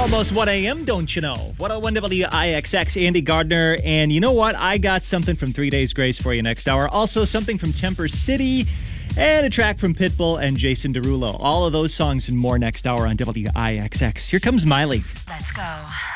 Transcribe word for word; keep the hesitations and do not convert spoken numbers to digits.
almost one a.m., don't you know? one oh one W I X X, Andy Gardner. And you know what? I got something from Three Days Grace for you next hour. Also something from Temper City and a track from Pitbull and Jason Derulo. All of those songs and more next hour on W I X X. Here comes Miley. Let's go.